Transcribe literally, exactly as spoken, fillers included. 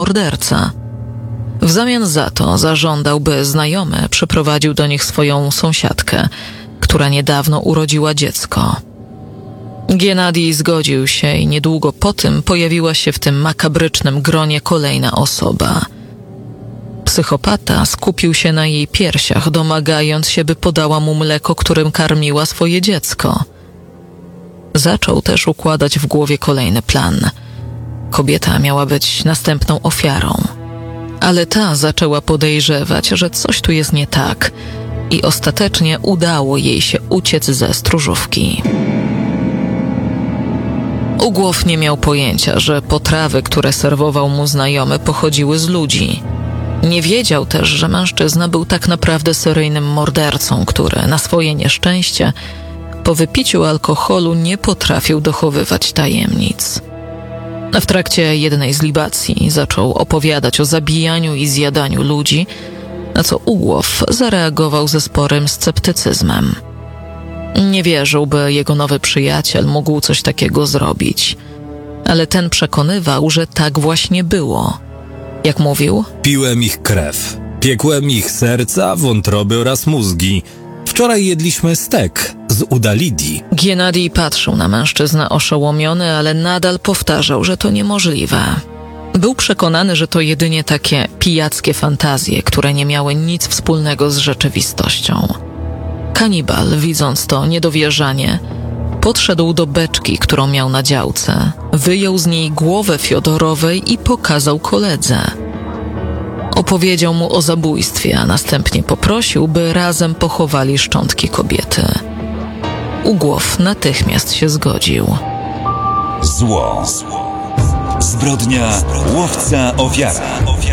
morderca. W zamian za to zażądał, by znajomy przyprowadził do nich swoją sąsiadkę, która niedawno urodziła dziecko. Giennadij zgodził się i niedługo po tym pojawiła się w tym makabrycznym gronie kolejna osoba. Psychopata skupił się na jej piersiach, domagając się, by podała mu mleko, którym karmiła swoje dziecko. Zaczął też układać w głowie kolejny plan. Kobieta miała być następną ofiarą, ale ta zaczęła podejrzewać, że coś tu jest nie tak i ostatecznie udało jej się uciec ze stróżówki. Ugłow nie miał pojęcia, że potrawy, które serwował mu znajomy, pochodziły z ludzi. Nie wiedział też, że mężczyzna był tak naprawdę seryjnym mordercą, który na swoje nieszczęście po wypiciu alkoholu nie potrafił dochowywać tajemnic. W trakcie jednej z libacji zaczął opowiadać o zabijaniu i zjadaniu ludzi, na co Ugłow zareagował ze sporym sceptycyzmem. Nie wierzył, by jego nowy przyjaciel mógł coś takiego zrobić, ale ten przekonywał, że tak właśnie było. Jak mówił, piłem ich krew, piekłem ich serca, wątroby oraz mózgi. Wczoraj jedliśmy stek z uda Lidii. Giennadij patrzył na mężczyznę oszołomiony, ale nadal powtarzał, że to niemożliwe. Był przekonany, że to jedynie takie pijackie fantazje, które nie miały nic wspólnego z rzeczywistością. Kanibal, widząc to niedowierzanie, podszedł do beczki, którą miał na działce, wyjął z niej głowę Fiodorowej i pokazał koledze. Opowiedział mu o zabójstwie, a następnie poprosił, by razem pochowali szczątki kobiety. Ugłow natychmiast się zgodził. Zło. Zbrodnia łowca ofiara.